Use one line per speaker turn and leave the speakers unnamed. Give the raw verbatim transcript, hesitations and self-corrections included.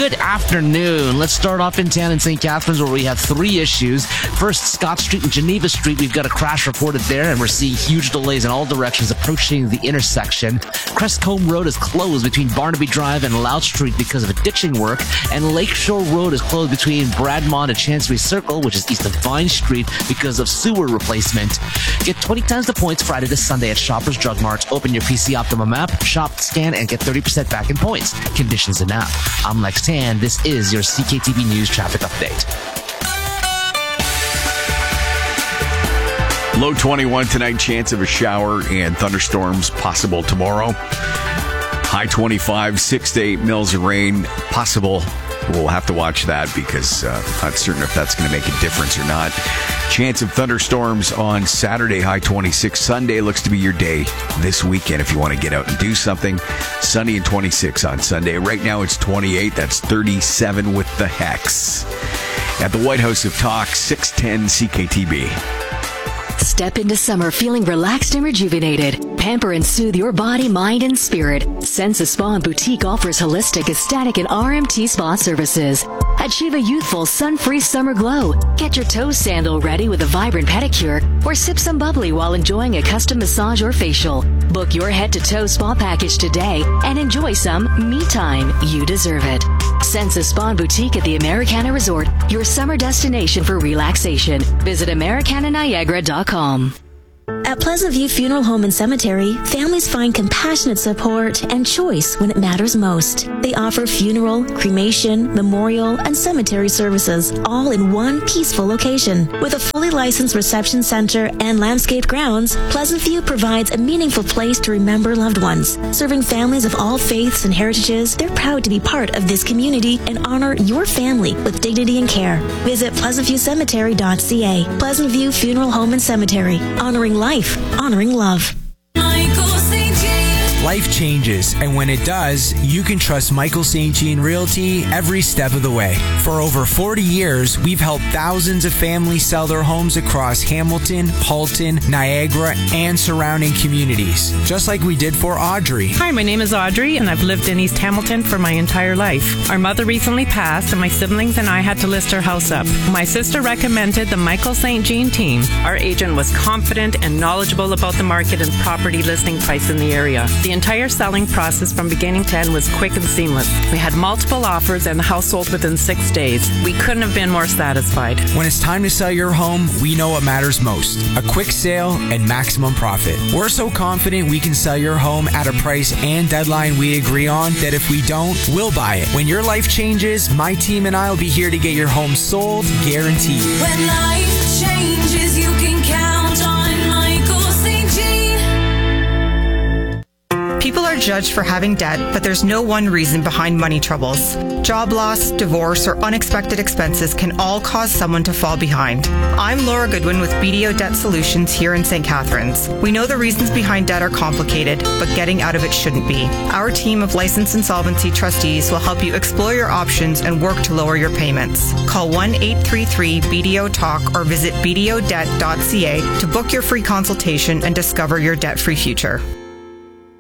Good afternoon. Let's start off in town in Saint Catharines, where we have three issues. First, Scott Street and Geneva Street. We've got a crash reported there, and we're seeing huge delays in all directions approaching the intersection. Crestcombe Road is closed between Barnaby Drive and Loud Street because of a ditching work, and Lakeshore Road is closed between Bradmont and Chancery Circle, which is east of Vine Street, because of sewer replacement. Get twenty times the points Friday to Sunday at Shoppers Drug Mart. Open your P C Optimum app, shop, scan, and get thirty percent back in points. Conditions in app. I'm Lex Tan. This is your C K T V News Traffic Update.
Low twenty-one tonight, chance of a shower and thunderstorms possible tomorrow. High twenty-five, six to eight mils of rain possible. We'll have to watch that because uh, I'm not certain if that's going to make a difference or not. Chance of thunderstorms on Saturday, high twenty-six. Sunday looks to be your day this weekend if you want to get out and do something. Sunny and twenty-six on Sunday. Right now it's twenty-eight. That's thirty-seven with the Hex. At the White House of Talk, six ten C K T B.
Step into summer feeling relaxed and rejuvenated. Pamper and soothe your body, mind, and spirit. Sensa Spa and Boutique offers holistic, aesthetic, and R M T spa services. Achieve a youthful, sun-free summer glow. Get your toe sandal ready with a vibrant pedicure, or sip some bubbly while enjoying a custom massage or facial. Book your head-to-toe spa package today and enjoy some me time. You deserve it. Sensa Spa and Boutique at the Americana Resort, your summer destination for relaxation. Visit Americana Niagara dot com.
At Pleasant View Funeral Home and Cemetery, families find compassionate support and choice when it matters most. They offer funeral, cremation, memorial, and cemetery services, all in one peaceful location. With a fully licensed reception center and landscaped grounds, Pleasant View provides a meaningful place to remember loved ones. Serving families of all faiths and heritages, they're proud to be part of this community and honor your family with dignity and care. Visit pleasant view cemetery dot c a. Pleasant View Funeral Home and Cemetery, honoring life, honoring love.
Life changes, and when it does, you can trust Michael Saint Jean Realty every step of the way. For over forty years, we've helped thousands of families sell their homes across Hamilton, Halton, Niagara, and surrounding communities, just like we did for Audrey.
Hi, my name is Audrey, and I've lived in East Hamilton for my entire life. Our mother recently passed, and my siblings and I had to list our house up. My sister recommended the Michael Saint Jean team. Our agent was confident and knowledgeable about the market and property listing price in the area. The entire selling process from beginning to end was quick and seamless. We had multiple offers and the house sold within six days. We couldn't have been more satisfied.
When it's time to sell your home, we know what matters most: a quick sale and maximum profit. We're so confident we can sell your home at a price and deadline we agree on that if we don't, we'll buy it. When your life changes, my team and I will be here to get your home sold, guaranteed.
When life changes, you can count on Michael Saint Jean.
People are judged for having debt, but there's no one reason behind money troubles. Job loss, divorce, or unexpected expenses can all cause someone to fall behind. I'm Laura Goodwin with B D O Debt Solutions here in Saint Catharines. We know the reasons behind debt are complicated, but getting out of it shouldn't be. Our team of licensed insolvency trustees will help you explore your options and work to lower your payments. Call one eight three three B D O talk or visit b d o debt dot c a to book your free consultation and discover your debt-free future.